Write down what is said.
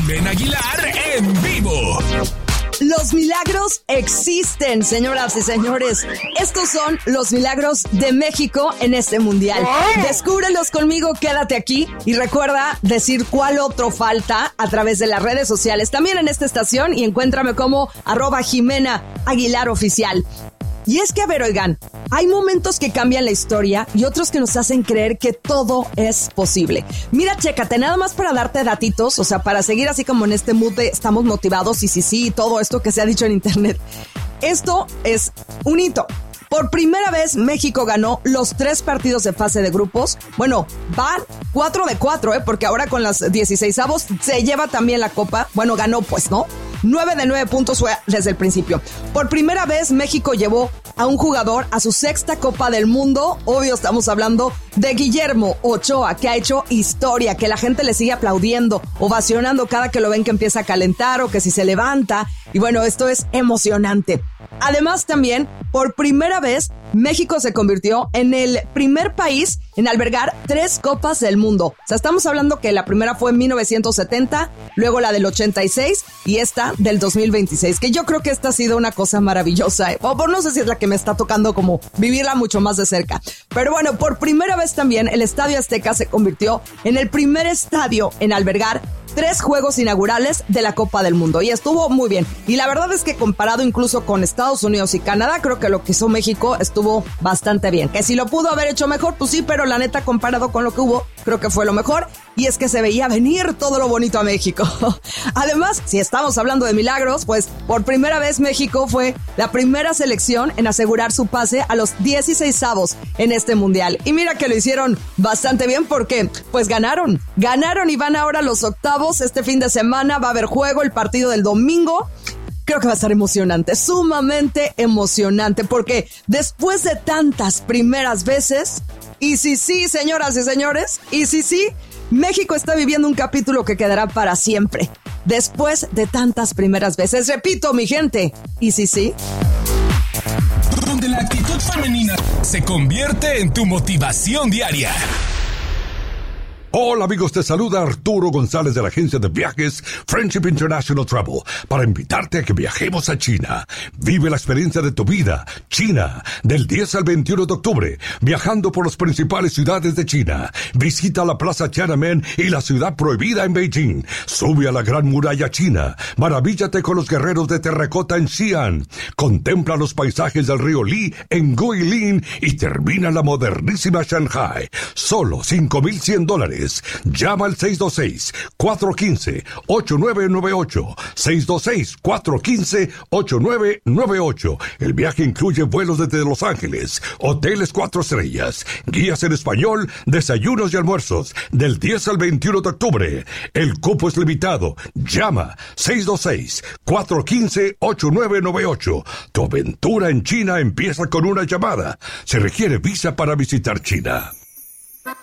Jimena Aguilar en vivo. Los milagros existen, señoras y señores. Estos son los milagros de México en este mundial. Descúbrelos conmigo, quédate aquí y recuerda decir cuál otro falta a través de las redes sociales. También en esta estación y encuéntrame como @Jimena Aguilar Oficial. Y es que, a ver, oigan, hay momentos que cambian la historia y otros que nos hacen creer que todo es posible. Mira, chécate, nada más para darte datitos, o sea, para seguir así como en este mood de estamos motivados y sí, todo esto que se ha dicho en internet. Esto es un hito. Por primera vez México ganó los 3 partidos de fase de grupos. Bueno, van 4 de 4, porque ahora con las 16avos se lleva también la copa. Bueno, ganó pues, ¿no? 9 de 9 puntos fue desde el principio. Por primera vez México llevó a un jugador a su 6ª Copa del Mundo. Obvio, estamos hablando de Guillermo Ochoa, que ha hecho historia, que la gente le sigue aplaudiendo, ovacionando cada que lo ven que empieza a calentar o que si se levanta. Y bueno, esto es emocionante. Además, también, por primera vez, México se convirtió en el primer país en albergar 3 Copas del Mundo. O sea, estamos hablando que la primera fue en 1970, luego la del 86 y esta del 2026, que yo creo que esta ha sido una cosa maravillosa. O por no sé si es la que me está tocando como vivirla mucho más de cerca. Pero bueno, por primera vez también el Estadio Azteca se convirtió en el primer estadio en albergar 3 juegos inaugurales de la Copa del Mundo y estuvo muy bien. Y la verdad es que comparado incluso con Estados Unidos y Canadá, creo que lo que hizo México estuvo bastante bien. Que si lo pudo haber hecho mejor, pues sí, pero la neta comparado con lo que hubo, creo que fue lo mejor. Y es que se veía venir todo lo bonito a México. Además, si estamos hablando de milagros, pues por primera vez México fue la primera selección en asegurar su pase a los 16avos en este mundial. Y mira que lo hicieron bastante bien porque pues ganaron y van ahora a los octavos. Este fin de semana va a haber juego, el partido del domingo. Creo que va a estar emocionante, sumamente emocionante, porque después de tantas primeras veces, y sí, señoras y señores, y sí, México está viviendo un capítulo que quedará para siempre. Después de tantas primeras veces, repito, mi gente, y sí. Donde la actitud femenina se convierte en tu motivación diaria. Hola amigos, te saluda Arturo González de la agencia de viajes Friendship International Travel para invitarte a que viajemos a China. Vive la experiencia de tu vida, China, del 10 al 21 de octubre, viajando por las principales ciudades de China. Visita la Plaza Tiananmen y la Ciudad Prohibida en Beijing. Sube a la Gran Muralla China. Maravíllate con los guerreros de terracota en Xi'an. Contempla los paisajes del río Li en Guilin y termina en la modernísima Shanghai. Solo $5,100. Llama al 626-415-8998. 626-415-8998. El viaje incluye vuelos desde Los Ángeles, hoteles 4 estrellas, guías en español, desayunos y almuerzos, del 10 al 21 de octubre. El cupo es limitado. Llama 626-415-8998. Tu aventura en China empieza con una llamada. Se requiere visa para visitar China.